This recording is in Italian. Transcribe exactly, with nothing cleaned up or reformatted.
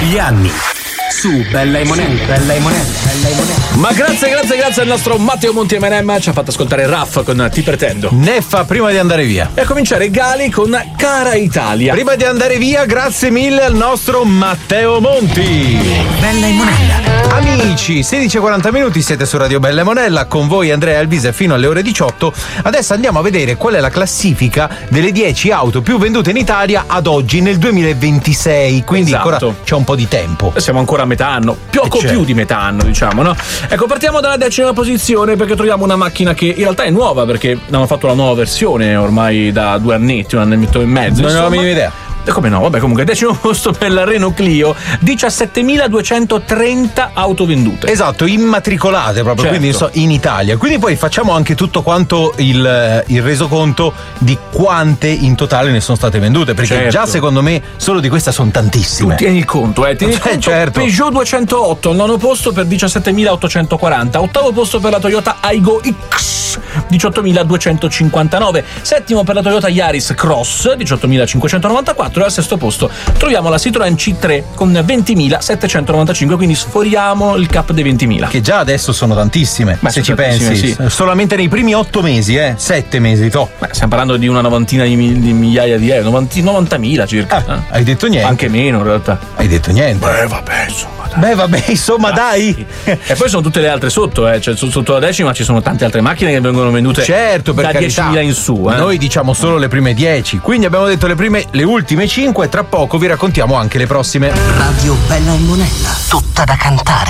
Gli anni su Bella e Monella, Bella e Monella, Bella e Monella. Ma grazie, grazie, grazie al nostro Matteo Monti M and M, ci ha fatto ascoltare Raff con Ti pretendo. Neffa prima di andare via. E a cominciare Gali con Cara Italia. Prima di andare via, grazie mille al nostro Matteo Monti. Bella e Monella. Amici, sedici e quaranta minuti, siete su Radio Bella e Monella, con voi Andrea Alvise fino alle ore diciotto. Adesso andiamo a vedere qual è la classifica delle dieci auto più vendute in Italia ad oggi nel duemilaventisei, quindi Esatto. ancora c'è un po' di tempo. Siamo ancora a metà anno, poco certo. più di metà anno, diciamo, no? Ecco, partiamo dalla decima posizione perché troviamo una macchina che in realtà è nuova, perché hanno fatto la nuova versione ormai da due annetti, un annetto e mezzo. Non ne ho la insomma. minima idea. E come no? Vabbè, comunque, decimo posto per la Renault Clio, diciassettemiladuecentotrenta auto vendute. Esatto, immatricolate proprio, Certo. quindi so, in Italia. Quindi poi facciamo anche tutto quanto il, il resoconto di quante in totale ne sono state vendute, perché Certo. già secondo me solo di queste sono tantissime. Tu tieni il conto, eh, tieni il Eh, conto. certo. Peugeot duecentootto, al nono posto per diciassettemilaottocentoquaranta, ottavo posto per la Toyota Aygo X, diciottomiladuecentocinquantanove, settimo per la Toyota Yaris Cross, diciottomilacinquecentonovantaquattro, e al sesto posto troviamo la Citroën C tre con ventimilasettecentonovantacinque, quindi sforiamo il cap dei ventimila. Che già adesso sono tantissime, Beh, se sono ci pensi. tantissime, sì. Solamente nei primi otto mesi, eh, sette mesi, to. Beh, stiamo parlando di una novantina di, mi- di migliaia di euro, novanti- novantamila circa. Ah, eh. hai detto niente. Anche meno in realtà. Hai detto niente. Beh, vabbè, insomma. Dai. Beh, vabbè, insomma, dai. E poi sono tutte le altre sotto, eh. Cioè, su- sotto la decima ci sono tante altre macchine che vengono vendute Certo, per da carità. diecimila in su. Eh. Noi diciamo solo le prime dieci, quindi abbiamo detto le prime, le ultime cinque, e tra poco vi raccontiamo anche le prossime. Radio Bella e Monella. Tutta da cantare.